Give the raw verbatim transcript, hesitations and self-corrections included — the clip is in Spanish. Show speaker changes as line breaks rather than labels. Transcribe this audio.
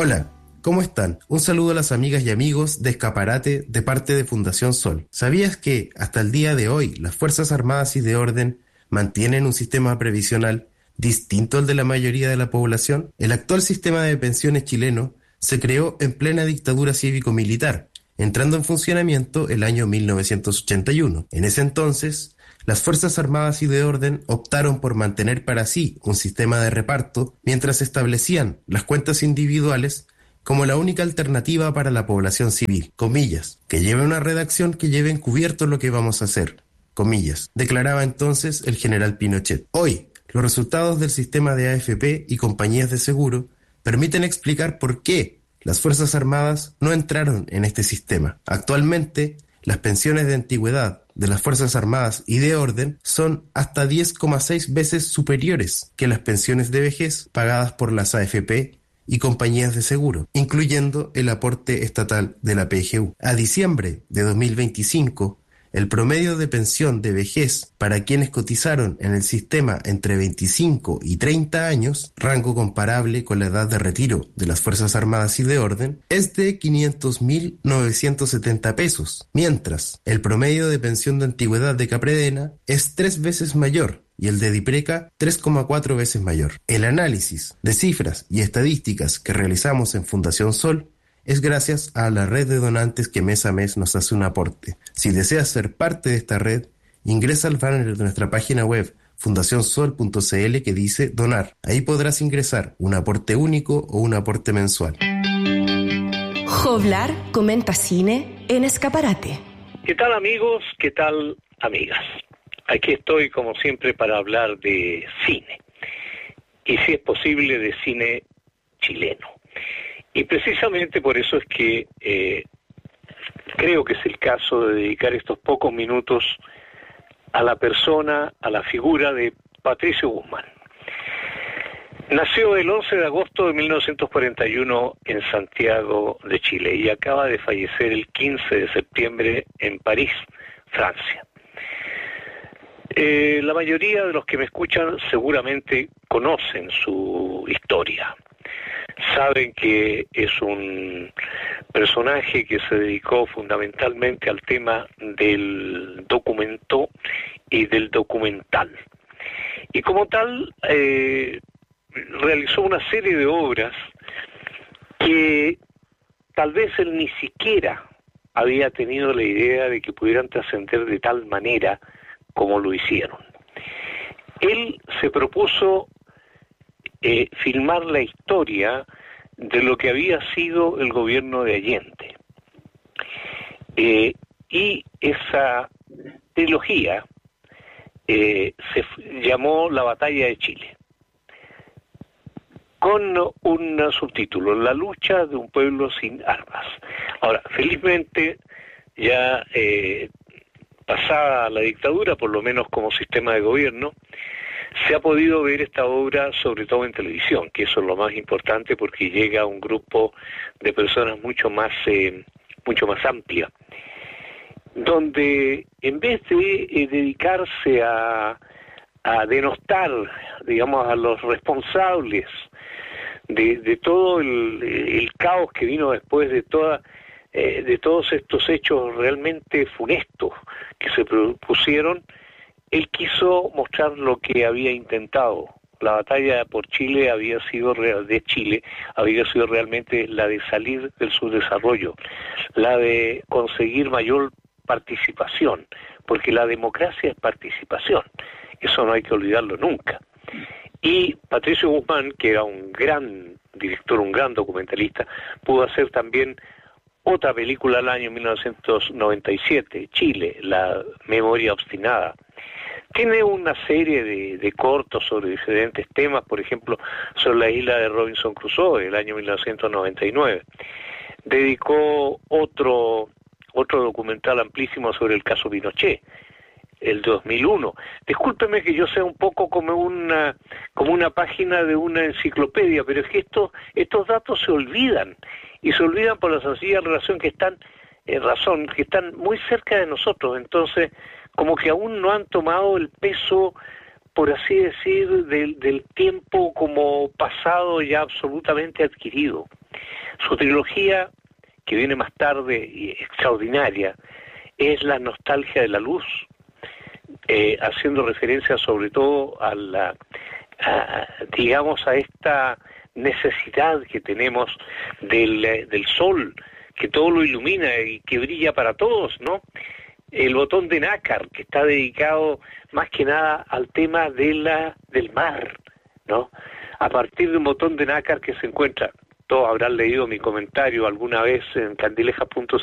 Hola, ¿cómo están? Un saludo a las amigas y amigos de Escaparate de parte de Fundación Sol. ¿Sabías que hasta el día de hoy las Fuerzas Armadas y de Orden mantienen un sistema previsional distinto al de la mayoría de la población? El actual sistema de pensiones chileno se creó en plena dictadura cívico-militar, entrando en funcionamiento el año mil novecientos ochenta y uno. En ese entonces, las Fuerzas Armadas y de Orden optaron por mantener para sí un sistema de reparto mientras establecían las cuentas individuales como la única alternativa para la población civil, comillas, que lleve una redacción que lleve encubierto lo que vamos a hacer, comillas, declaraba entonces el general Pinochet. Hoy, los resultados del sistema de A F P y compañías de seguro permiten explicar por qué las Fuerzas Armadas no entraron en este sistema. Actualmente, las pensiones de antigüedad de las Fuerzas Armadas y de Orden son hasta diez coma seis veces superiores que las pensiones de vejez pagadas por las A F P y compañías de seguro, incluyendo el aporte estatal de la P G U. A diciembre de dos mil veinticinco, el promedio de pensión de vejez para quienes cotizaron en el sistema entre veinticinco y treinta años, rango comparable con la edad de retiro de las Fuerzas Armadas y de Orden, es de quinientos mil novecientos setenta pesos, mientras el promedio de pensión de antigüedad de Capredena es tres veces mayor y el de Dipreca tres coma cuatro veces mayor. El análisis de cifras y estadísticas que realizamos en Fundación Sol es gracias a la red de donantes que mes a mes nos hace un aporte. Si deseas ser parte de esta red, ingresa al banner de nuestra página web fundación sol punto c l que dice donar. Ahí podrás ingresar un aporte único o un aporte mensual.
Joblar comenta cine en Escaparate.
¿Qué tal, amigos? ¿Qué tal, amigas? Aquí estoy como siempre para hablar de cine. Y si es posible de cine chileno. Y precisamente por eso es que eh, creo que es el caso de dedicar estos pocos minutos a la persona, a la figura de Patricio Guzmán. Nació el once de agosto de mil novecientos cuarenta y uno en Santiago de Chile y acaba de fallecer el quince de septiembre en París, Francia. Eh, la mayoría de los que me escuchan seguramente conocen su historia. Saben que es un personaje que se dedicó fundamentalmente al tema del documento y del documental. Y como tal, eh, realizó una serie de obras que tal vez él ni siquiera había tenido la idea de que pudieran trascender de tal manera como lo hicieron. Él se propuso Eh, filmar la historia de lo que había sido el gobierno de Allende. Eh, y esa trilogía eh, se f- llamó La Batalla de Chile, con un subtítulo, La lucha de un pueblo sin armas. Ahora, felizmente, ya eh, pasada la dictadura, por lo menos como sistema de gobierno, se ha podido ver esta obra sobre todo en televisión, que eso es lo más importante porque llega a un grupo de personas mucho más eh, mucho más amplia, donde en vez de eh, dedicarse a, a denostar, digamos, a los responsables de, de todo el, el caos que vino después de toda eh, de todos estos hechos realmente funestos que se propusieron, él quiso mostrar lo que había intentado. La batalla por Chile había sido real, de Chile había sido realmente la de salir del subdesarrollo, la de conseguir mayor participación, porque la democracia es participación, eso no hay que olvidarlo nunca. Y Patricio Guzmán, que era un gran director, un gran documentalista, pudo hacer también otra película al año mil novecientos noventa y siete, Chile, La memoria obstinada. Tiene una serie de, de cortos sobre diferentes temas, por ejemplo, sobre la isla de Robinson Crusoe, el año mil novecientos noventa y nueve. Dedicó otro otro documental amplísimo sobre el caso Pinochet, el dos mil uno. Discúlpeme que yo sea un poco como una como una página de una enciclopedia, pero es que esto, estos datos se olvidan, y se olvidan por la sencilla relación que están, eh, razón, que están muy cerca de nosotros. Entonces, como que aún no han tomado el peso, por así decir, del, del tiempo como pasado ya absolutamente adquirido. Su trilogía, que viene más tarde y extraordinaria, es La nostalgia de la luz, eh, haciendo referencia sobre todo a la, a, digamos, a esta necesidad que tenemos del, del sol, que todo lo ilumina y que brilla para todos, ¿no? El botón de nácar, que está dedicado más que nada al tema de la, del mar, ¿no? A partir de un botón de nácar que se encuentra, todos habrán leído mi comentario alguna vez en candilejas punto